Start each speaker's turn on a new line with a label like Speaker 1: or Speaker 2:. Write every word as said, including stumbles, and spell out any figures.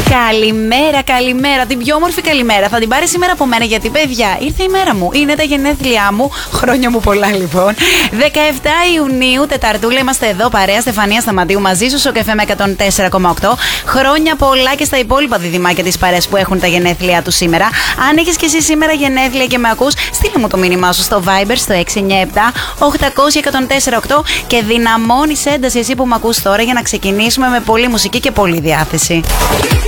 Speaker 1: Καλημέρα, καλημέρα. Την πιο όμορφη καλημέρα θα την πάρει σήμερα από μένα, γιατί παιδιά ήρθε η μέρα μου. Είναι τα γενέθλιά μου. Χρόνια μου πολλά λοιπόν. δεκαεφτά Ιουνίου, Τεταρτούλα, είμαστε εδώ παρέα. Στεφανία Σταματίου μαζί σου στο Καφέ με εκατόν τέσσερα κόμμα οκτώ. Χρόνια πολλά και στα υπόλοιπα διδυμάκια της παρέας που έχουν τα γενέθλιά του σήμερα. Αν έχεις και εσύ σήμερα γενέθλια και με ακούς, στείλε μου το μήνυμά σου στο Viber στο έξι εννιά επτά οκτακόσια εκατόν τέσσερα οκτώ και δυναμώνεις ένταση εσύ που με ακούς τώρα για να ξεκινήσουμε με πολλή μουσική και πολλή διάθεση.